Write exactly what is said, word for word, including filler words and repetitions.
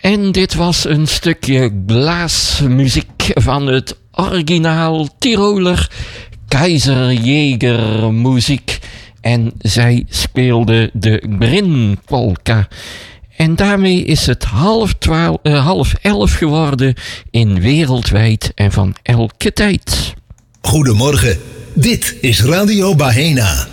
En dit was een stukje blaasmuziek van het originaal Tiroler Keizerjägermuziek. En zij speelde de Brinpolka. En daarmee is het half, twaalf, uh, half elf geworden in Wereldwijd en van elke tijd. Goedemorgen, dit is Radio Bahena.